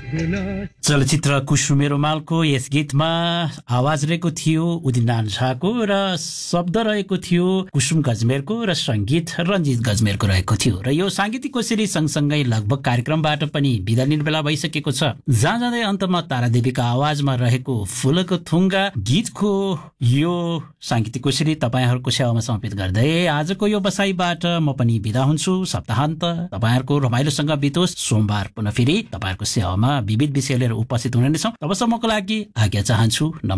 चलचित्र कुसुमे रुमालको यस गीतमा आवाज रहेको थियो उदिनान झाको र शब्द रहेको थियो कुसुम गजमेरको र संगीत रञ्जित गजमेरको रहेको थियो। र यो सांगीतिक कोसेली सँगसँगै लगभग कार्यक्रमबाट पनि बिदा लिने बेला भइसकेको छ। जहाँ जाँदै अन्तमा तारादेवीका आवाजमा रहेको फुलको थुङ्गा गीतको यो सांगीतिक कोसेली तपाईहरूको सेवामा समर्पित गर्दै आजको यो बसाइबाट म पनि बिदा हुन्छु। सप्ताहान्त तपाईहरूको रमाइलोसँग बितोस्। सोमबार पुनः फेरि तपाईहरूको सेवामा विविध विषय लिएर उपस्थित हुने नै छौँ। तबसम्मको लागि आज्ञा चाहन्छु।